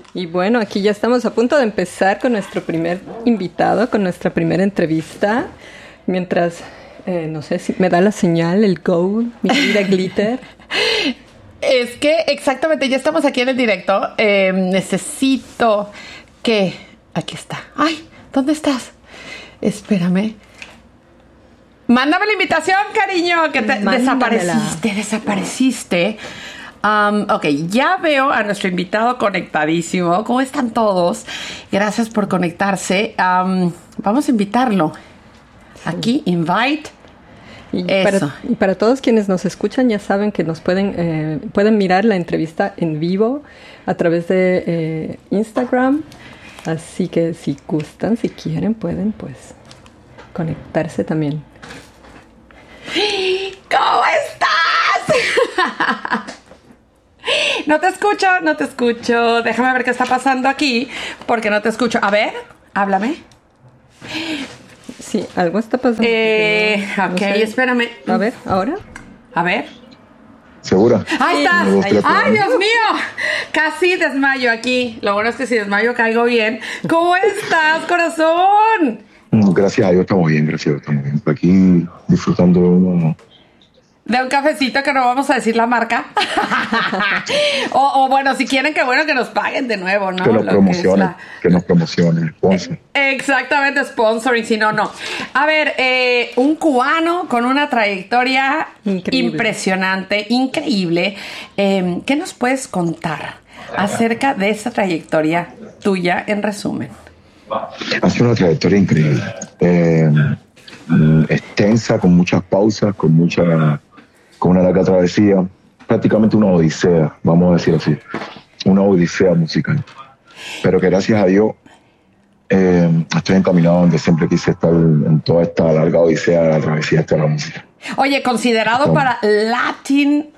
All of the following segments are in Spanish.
Y bueno, aquí ya estamos a punto de empezar con nuestro primer invitado, con nuestra primera entrevista. Mientras, no sé si me da la señal, el go, mi querida Glitter. Es que exactamente, ya estamos aquí en el directo. Necesito que... Aquí está. Ay, ¿dónde estás? Espérame. Mándame la invitación, cariño, que te desapareciste. Ok, ya veo a nuestro invitado conectadísimo. ¿Cómo están todos? Gracias por conectarse. Vamos a invitarlo. Aquí, invite. Y para todos quienes nos escuchan, ya saben que nos pueden mirar la entrevista en vivo a través de Instagram. Así que si gustan, si quieren, pueden pues conectarse también. ¿Cómo estás? No te escucho. Déjame ver qué está pasando aquí, porque no te escucho. A ver, háblame. Sí, algo está pasando. No sé. Espérame. A ver, ¿ahora? A ver. ¿Segura? ¡Ahí está! ¡Ay, Dios mío! Casi desmayo aquí. Lo bueno es que si desmayo caigo bien. ¿Cómo estás, corazón? Gracias a Dios estamos bien, Aquí disfrutando de un cafecito que no vamos a decir la marca. o bueno, si quieren, que bueno que nos paguen de nuevo, ¿no? Que nos promocionen, sponsor. Exactamente, sponsoring, si no, no. A ver, un cubano con una trayectoria impresionante, increíble. ¿Qué nos puedes contar acerca de esa trayectoria tuya en resumen? Ha sido una trayectoria increíble. Extensa, con muchas pausas, con una larga travesía, prácticamente una odisea, vamos a decir así, una odisea musical. Pero que gracias a Dios estoy encaminado donde siempre quise estar en toda esta larga odisea de la travesía de la música. Oye, considerado para Latin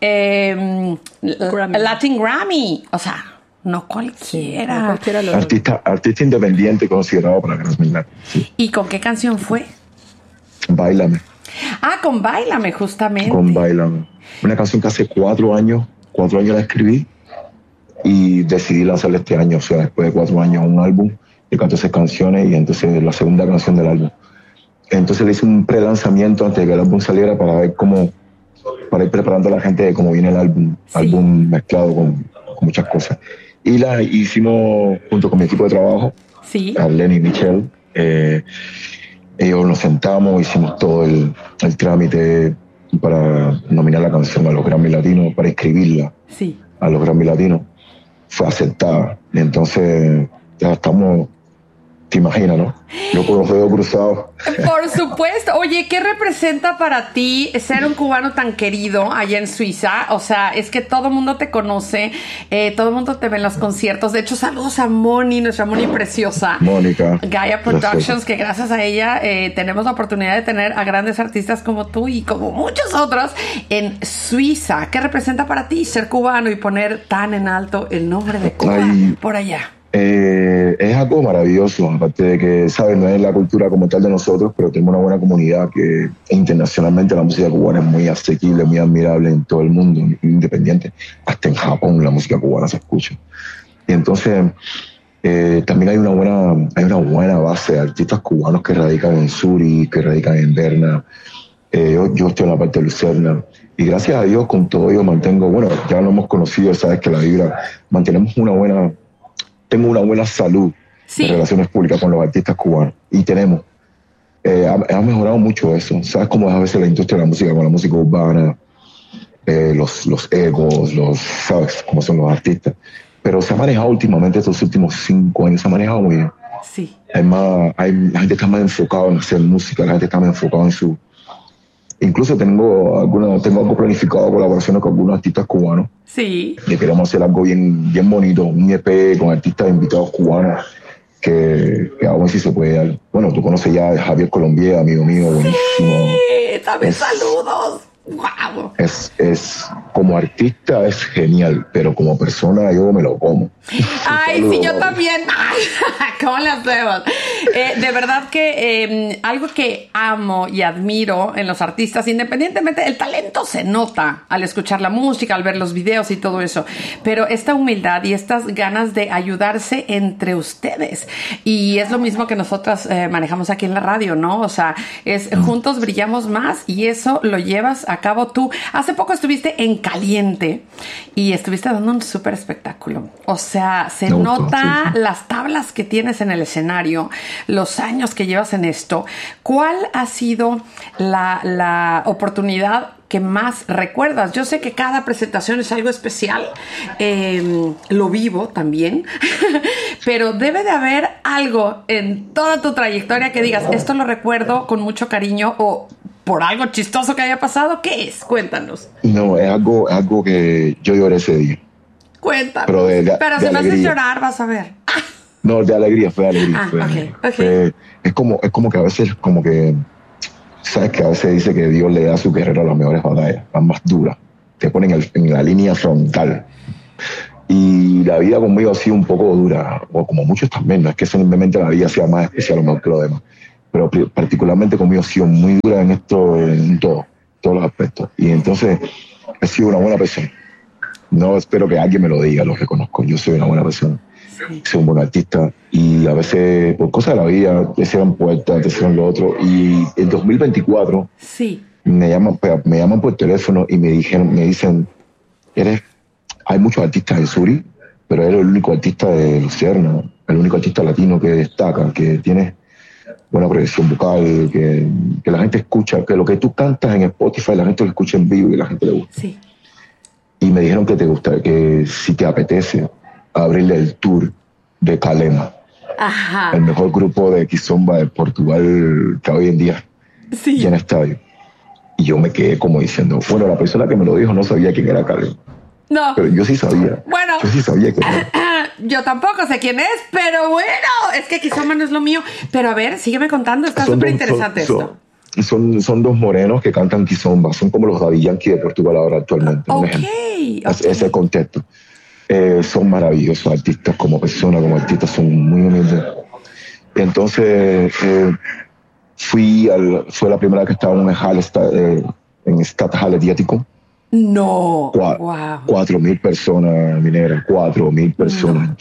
Grammy, o sea, no cualquiera. No cualquiera artista independiente considerado para Grammy. Sí. ¿Y con qué canción fue? Báilame. Con Báilame, justamente. Con Báilame. Una canción que hace 4 años la escribí y decidí lanzarla este año. O sea, después de 4 años, un álbum de 14 canciones y entonces la segunda canción del álbum. Entonces le hice un pre-lanzamiento antes de que el álbum saliera para ir preparando a la gente de cómo viene el álbum. Sí. Álbum mezclado con muchas cosas. Y la hicimos junto con mi equipo de trabajo, sí. Arlene y Michelle. Ellos nos sentamos, hicimos todo el trámite para nominar la canción a los Grammy Latinos, para inscribirla a los Grammy Latinos. Fue aceptada. Entonces, ya estamos, te imaginas, ¿no? Yo con los dedos cruzados. Por supuesto. Oye, ¿qué representa para ti ser un cubano tan querido allá en Suiza? O sea, es que todo el mundo te conoce, todo el mundo te ve en los conciertos. De hecho, saludos a Moni, nuestra Moni preciosa. Mónica. Gaia Productions, que gracias a ella tenemos la oportunidad de tener a grandes artistas como tú y como muchos otros en Suiza. ¿Qué representa para ti ser cubano y poner tan en alto el nombre de Cuba por allá? Es algo maravilloso, aparte de que, ¿sabes? No es la cultura como tal de nosotros, pero tenemos una buena comunidad que internacionalmente la música cubana es muy asequible, muy admirable en todo el mundo, independiente. Hasta en Japón la música cubana se escucha. Y entonces también hay una buena base de artistas cubanos que radican en Zurich, que radican en Berna. Yo estoy en la parte de Lucerna. Y gracias a Dios con todo ello ya lo hemos conocido, sabes que la vibra, tengo una buena salud de relaciones públicas con los artistas cubanos. Y ha mejorado mucho eso. ¿Sabes cómo es a veces la industria de la música con la música urbana? Los egos, ¿sabes? Cómo son los artistas. Pero se ha manejado últimamente estos últimos 5 años, se ha manejado muy bien. Sí. La gente está más enfocada en hacer música, la gente está más enfocada en su... Incluso tengo algo planificado, colaboraciones con algunos artistas cubanos. Sí. Y queremos hacer algo bien, bien bonito, un EP con artistas invitados cubanos que a ver si se puede dar. Bueno, tú conoces ya a Javier Colombier, amigo mío, buenísimo. Sí, también saludos. Wow. Como artista es genial, pero como persona yo me lo como. Ay, sí, yo también. ¿Cómo le hacemos? De verdad que algo que amo y admiro en los artistas, independientemente, el talento se nota al escuchar la música, al ver los videos y todo eso, pero esta humildad y estas ganas de ayudarse entre ustedes. Y es lo mismo que nosotras manejamos aquí en la radio, ¿no? O sea, es juntos brillamos más y eso lo llevas a cabo tú. Hace poco estuviste en Caliente y estuviste dando un súper espectáculo. O sea, se nota las tablas que tienes en el escenario, los años que llevas en esto. ¿Cuál ha sido la oportunidad que más recuerdas? Yo sé que cada presentación es algo especial, lo vivo también, pero debe de haber algo en toda tu trayectoria que digas, esto lo recuerdo con mucho cariño o por algo chistoso que haya pasado. ¿Qué es? Cuéntanos. No, es algo que yo lloré ese día. Cuéntanos. Pero si me haces llorar, vas a ver. No, de alegría, fue de alegría. Okay. Es como que a veces, como que, sabes que a veces dice que Dios le da a su guerrero las mejores batallas, las más duras. Te ponen en la línea frontal. Y la vida conmigo ha sido un poco dura, o como muchos también, no es que simplemente la vida sea más especial o mejor que lo demás, pero particularmente conmigo ha sido muy dura en todos los aspectos. Y entonces he sido una buena persona. No espero que alguien me lo diga, lo reconozco. Yo soy una buena persona, soy un buen artista y a veces por cosas de la vida te cierran puertas, te cierran lo otro. Y en 2024 me llaman por teléfono y me dicen, hay muchos artistas en Zurich, pero eres el único artista de Lucerna, el único artista latino que destaca, que tiene buena proyección vocal, que la gente escucha, que lo que tú cantas en Spotify la gente lo escucha en vivo y la gente le gusta. Sí. Y me dijeron que te gusta, que si te apetece abrirle el tour de Calema, el mejor grupo de kizomba de Portugal que hoy en día llena estadio. Y yo me quedé como diciendo, bueno, la persona que me lo dijo no sabía quién era Calema. No. Pero yo sí sabía. Bueno. Yo sí sabía que yo tampoco sé quién es, pero bueno, es que kizomba no es lo mío. Pero a ver, sígueme contando, está súper interesante esto. Son dos morenos que cantan kizomba, son como los Daddy Yankee de Portugal ahora actualmente. Ese contexto. Son maravillosos artistas como personas, como artistas, son muy humildes. Entonces fue la primera vez que estaba en una en Stadthalle Diético. No. 4.000 personas, Minera, 4.000 personas.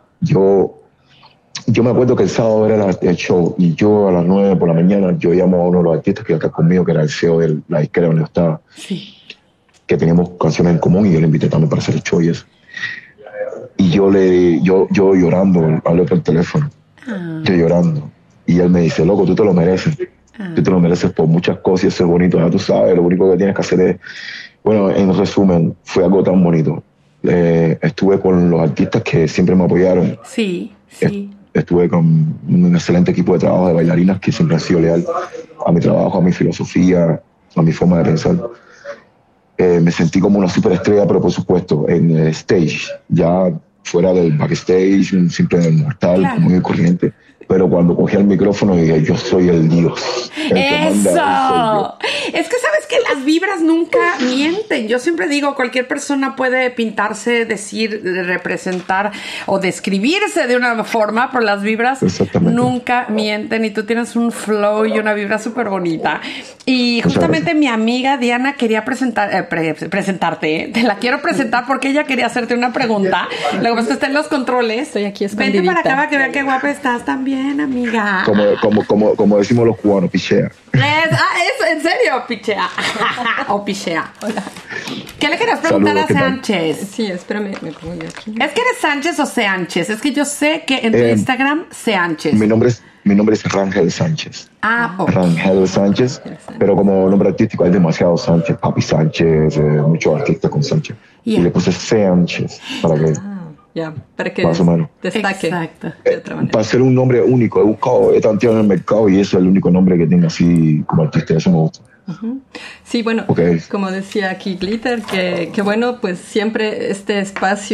Yo me acuerdo que el sábado era el show y yo a las 9 por la mañana yo llamo a uno de los artistas que acá conmigo, que era el CEO de la disquera donde estaba, que teníamos canciones en común y yo le invité también para hacer el show y eso. Y yo llorando, hablé por teléfono, yo llorando. Y él me dice, loco, tú te lo mereces. Tú te lo mereces por muchas cosas y eso es bonito. Ya tú sabes, lo único que tienes que hacer es... Bueno, en resumen, fue algo tan bonito. Estuve con los artistas que siempre me apoyaron. Sí. Estuve con un excelente equipo de trabajo de bailarinas que siempre han sido leal a mi trabajo, a mi filosofía, a mi forma de pensar. Me sentí como una superestrella, pero por supuesto, en el stage, ya fuera del backstage, un simple mortal, común y corriente. Pero cuando cogí el micrófono dije, yo soy el Dios. ¡Eso! Es que sabes que las vibras nunca mienten. Yo siempre digo, cualquier persona puede pintarse, decir, representar o describirse de una forma, pero las vibras nunca mienten. Y tú tienes un flow y una vibra súper bonita. Y justamente mi amiga Diana quería presentarte. Te la quiero presentar porque ella quería hacerte una pregunta. Lo que pasa es que está en los controles. Estoy aquí escondidita. Vente para acá para que vean qué guapa estás también. Amiga. Como decimos los cubanos, pichea. Eso, en serio, pichea. O pichea. Hola. ¿Qué le querías preguntar a Sánchez? Sí, espérame, me pongo yo aquí. ¿Es que eres Sánchez o Sánchez? Es que yo sé que en tu Instagram, Sánchez. Mi nombre es Rangel Sánchez. Okay. Rangel Sánchez, pero como nombre artístico hay demasiados Sánchez, Papi Sánchez, muchos artistas con Sánchez. Y le puse Sánchez para que... para que más o menos destaque. Exacto. De otra manera. Para ser un nombre único, he tanteado en el mercado y eso es el único nombre que tengo así como artista, eso me gusta. Sí, bueno, como decía aquí Glitter, que bueno, pues siempre este espacio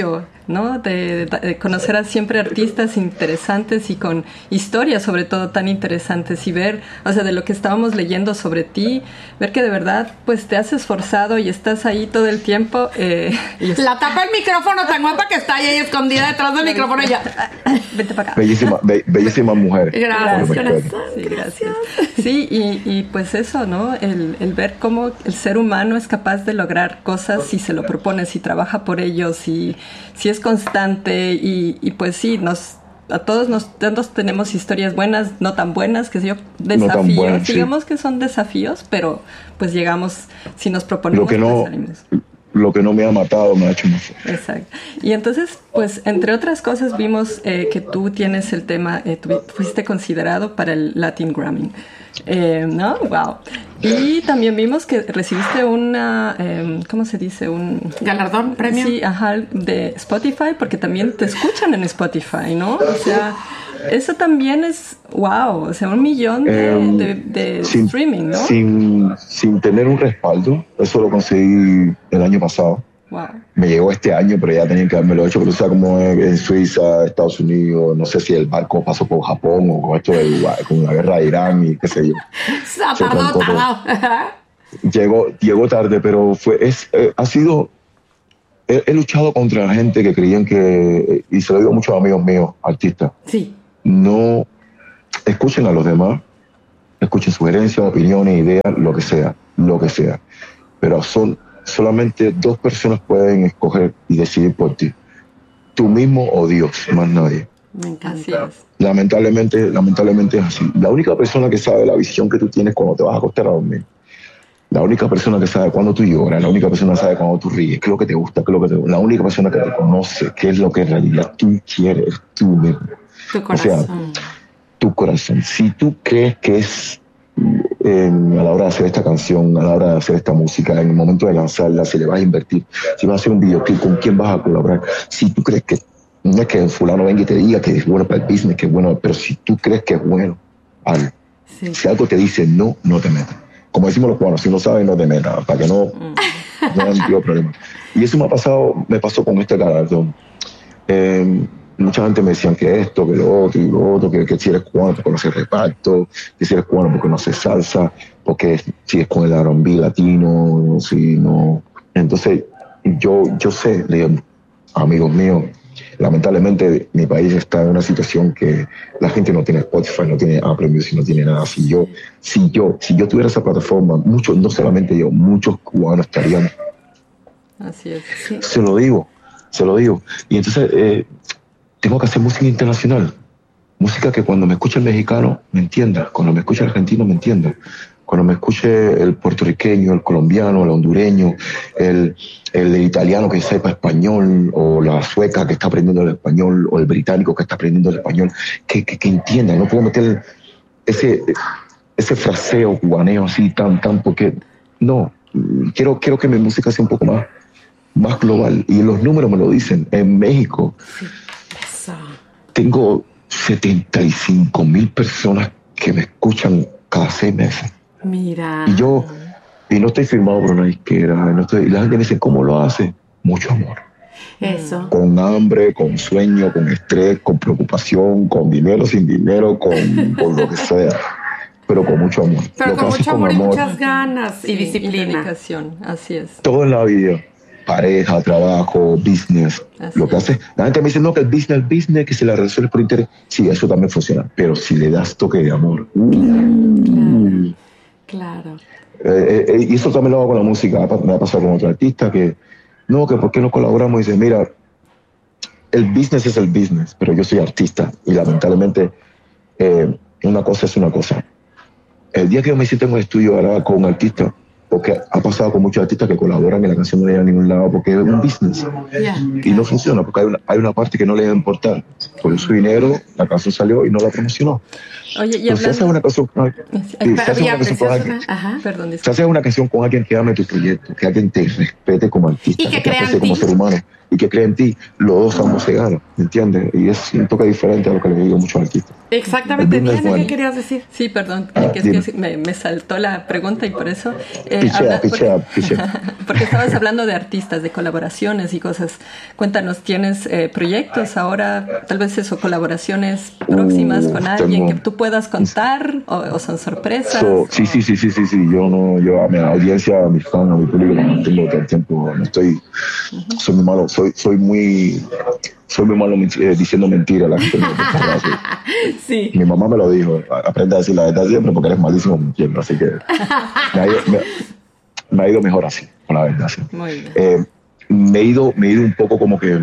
¿no? De conocer a siempre artistas interesantes y con historias sobre todo tan interesantes y ver, o sea, de lo que estábamos leyendo sobre ti, ver que de verdad pues te has esforzado y estás ahí todo el tiempo. La tapa el micrófono tan guapa que está ahí escondida detrás del micrófono y ya. Vete para acá. Bellísima mujer. Gracias. Sí, gracias. Sí, y pues eso, ¿no? El ver cómo el ser humano es capaz de lograr cosas si se lo propone, si trabaja por ello, si es constante y pues sí, a todos tenemos historias buenas, no tan buenas, que sé yo, desafíos, no buenas, digamos sí. Que son desafíos, pero pues llegamos, si nos proponemos, pues salimos. Lo que no me ha matado me ha hecho más fuerte. Exacto. Y entonces, pues, entre otras cosas, vimos que tú tienes el tema, fuiste considerado para el Latin Grammy. ¿No? Wow. Y también vimos que recibiste una, ¿cómo se dice? Un galardón, premio. Sí, ajá, de Spotify, porque también te escuchan en Spotify, ¿no? O sea, eso también es, wow, o sea, 1 millón de streaming, ¿no? Sin tener un respaldo, eso lo conseguí el año pasado. Wow. Me llegó este año, pero ya tenían que haberme lo hecho, pero o sea, como en Suiza, Estados Unidos, no sé si el barco pasó por Japón o con esto con la guerra de Irán y qué sé yo. Tardó. Llegó tarde, pero he luchado contra la gente que creían que, y se lo digo a muchos amigos míos, artistas, sí. No escuchen a los demás, escuchen sugerencias, opiniones, ideas, lo que sea, pero solamente 2 personas pueden escoger y decidir por ti. Tú mismo o Dios, más nadie. Me encanta. Lamentablemente es así. La única persona que sabe la visión que tú tienes cuando te vas a acostar a dormir, la única persona que sabe cuando tú lloras, la única persona que sabe cuando tú ríes, qué es lo que te gusta, la única persona que te conoce, qué es lo que en realidad tú quieres, es tú mismo. Tu corazón. O sea, tu corazón. Si tú crees que es a la hora de hacer esta canción, a la hora de hacer esta música, en el momento de lanzarla, si le vas a invertir, si vas a hacer un videoclip, con quién vas a colaborar, si tú crees que no es que fulano venga y te diga que es bueno para el business, que es bueno, pero si tú crees que es bueno, hazlo. Sí. Si algo te dice no te metas. Como decimos los cubanos, si no sabes, no te metas, para que no haya problema. Y eso me pasó con este galardón. Mucha gente me decían que esto, que lo otro, que si eres cubano porque no haces reparto, que si eres cubano porque no haces salsa, porque si es con el R&B latino, si no. Entonces, yo sé, amigos míos, lamentablemente mi país está en una situación que la gente no tiene Spotify, no tiene Apple Music, no tiene nada. Si yo tuviera esa plataforma, muchos, no solamente yo, muchos cubanos estarían. Así es. Sí. Se lo digo. Y entonces tengo que hacer música internacional, música que cuando me escuche el mexicano me entienda, cuando me escuche el argentino me entienda, cuando me escuche el puertorriqueño, el colombiano, el hondureño, el italiano que sepa español, o la sueca que está aprendiendo el español, o el británico que está aprendiendo el español, que entienda. No puedo meter ese fraseo cubaneo así tan, porque no, quiero que mi música sea un poco más global, y los números me lo dicen. En México tengo 75,000 personas que me escuchan cada 6 meses. Mira. Y no estoy firmado por una disquera, y la gente me dice, ¿cómo lo hace? Mucho amor. Eso. Con hambre, con sueño, con estrés, con preocupación, con dinero, sin dinero, con lo que sea. Pero con mucho amor. Pero con mucho amor y muchas ganas y disciplina. Y dedicación, así es. Todo en la vida. Pareja, trabajo, business, así lo que hace. La gente me dice, no, que el business, que se la resuelve por interés. Sí, eso también funciona, pero si le das toque de amor. Claro. Y eso también lo hago con la música. Me ha pasado con otro artista que ¿por qué no colaboramos? Y dice, mira, el business es el business, pero yo soy artista y lamentablemente una cosa es una cosa. El día que yo me siento en un estudio ahora con un artista, porque ha pasado con muchos artistas que colaboran y la canción no llega a ningún lado porque es un business. Y no funciona porque hay una parte que no le debe importar. Por su dinero, la canción salió y no la promocionó. Oye, y hablando... Se hace una canción con alguien que ame tu proyecto, que alguien te respete como artista, y que te aprecie como ser humano. y que cree en ti, los dos ambos se ganan, ¿me entiendes? Y es un toque diferente a lo que le digo a muchos artistas. Exactamente, Diana, bueno. ¿Qué querías decir? Sí, perdón, que me saltó la pregunta y por eso... Pichea. Porque estabas hablando de artistas, de colaboraciones y cosas. Cuéntanos, ¿tienes proyectos ahora, tal vez eso, colaboraciones próximas con alguien que tú puedas contar o son sorpresas? Sí. Yo a mi audiencia, a mis fans, a mi público, lo mantengo todo el tiempo. No estoy... Soy muy malo, soy muy malo diciendo mentiras. La gente sí. Mi mamá me lo dijo, aprende a decir la verdad siempre porque eres malísimo mintiendo, así que me ha ido mejor así, con la verdad. Sí. Muy bien. Me he ido un poco como que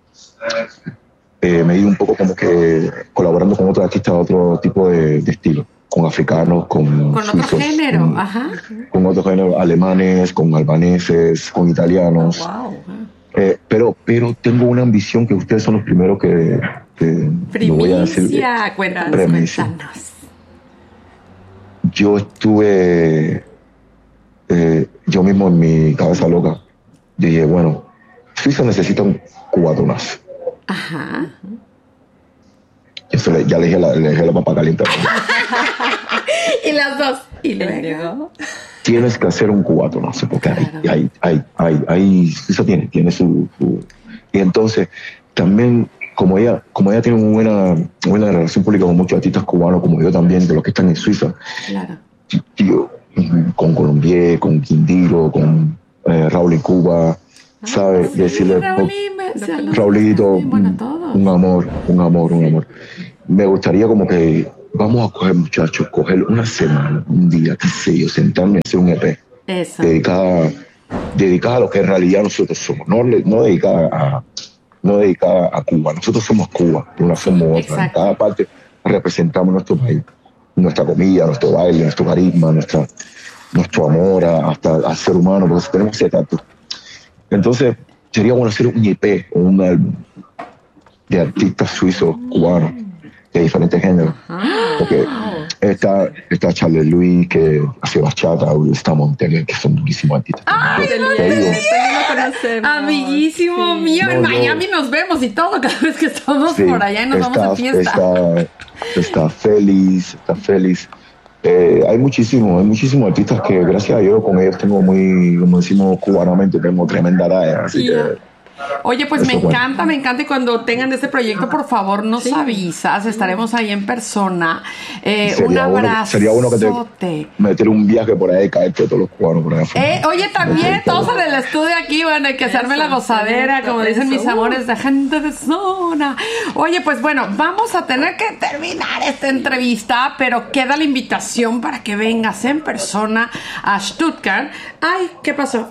colaborando con otros artistas de otro tipo de estilo, con africanos, con suizos, otro género, con otros géneros, alemanes, con albaneses, con italianos. Wow. Pero tengo una ambición que ustedes son los primeros que lo voy a decir. Cuéntanos. Yo estuve yo mismo en mi cabeza loca dije, bueno, Suiza necesita un cubatonazo. Ajá. Eso ya le dije la papa caliente. Y las dos. Y luego tienes que hacer un cubatonazo porque hay Suiza tiene su y entonces también como ella tiene una buena relación pública con muchos artistas cubanos como yo también, de los que están en Suiza. Claro. Tío, con Colombier, con Quindiro, con Raúl y Cuba, ¿sabes? Sí, decirle Raulito, un amor. Me gustaría como que vamos a coger, muchachos, coger una semana, un día, qué sé yo, sentarme a hacer un EP. Eso. Dedicada a lo que en realidad nosotros somos, no dedicada a Cuba. Nosotros somos Cuba, de una forma u otra. Exacto. En cada parte representamos nuestro país, nuestra comida, nuestro baile, nuestro carisma, nuestro amor hasta al ser humano, porque tenemos ese tacto. Entonces, sería bueno hacer un EP o un álbum de artistas suizos, cubanos, de diferentes géneros. Porque está Charles Louis, que hace bachata, está Montaner, que son durísimos artistas. ¡Ay, amiguísimo mío! En Miami nos vemos y todo, cada vez que estamos por allá y nos vamos a fiesta. Está feliz. Hay muchísimos artistas que, gracias a Dios, con ellos tengo como decimos cubanamente, tengo tremenda talla, así que... Oye, pues me encanta, y cuando tengan este proyecto, por favor, nos avisas, estaremos ahí en persona. Un abrazo. Sería bueno que te meter un viaje por ahí, caerte todos los cubanos por ahí. Oye, también todos en el estudio aquí, bueno, hay que hacerme la gozadera, como dicen mis amores de gente de zona. Oye, pues bueno, vamos a tener que terminar esta entrevista, pero queda la invitación para que vengas en persona a Stuttgart. Ay, ¿qué pasó?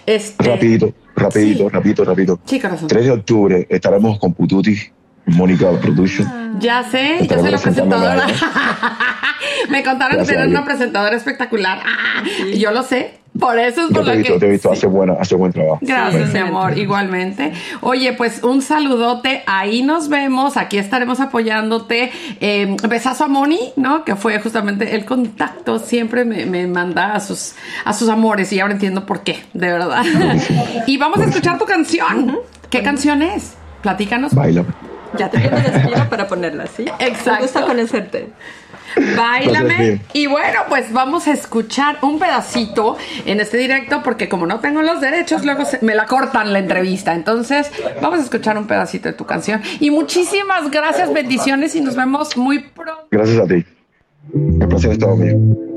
Rapidito. Sí, 3 de octubre estaremos con Pututi, Mónica Production. Ya sé, yo soy la presentadora. Me contaron que tienen una presentadora espectacular. Yo lo sé. Por eso es por lo que... Te he visto, hace buen trabajo. Gracias, mi amor, igualmente. Oye, pues un saludote, ahí nos vemos, aquí estaremos apoyándote. Besazo a Moni, ¿no? Que fue justamente el contacto, siempre me manda a sus amores y ahora entiendo por qué, de verdad. Y vamos a escuchar tu canción. ¿Qué canción es? Platícanos. Baila. Ya te pido respiro para ponerla, ¿sí? Exacto. Me gusta conocerte. Báilame. Y bueno, pues vamos a escuchar un pedacito en este directo porque como no tengo los derechos, luego me la cortan la entrevista. Entonces, vamos a escuchar un pedacito de tu canción. Y muchísimas gracias, bendiciones y nos vemos muy pronto. Gracias a ti. El placer es todo mío.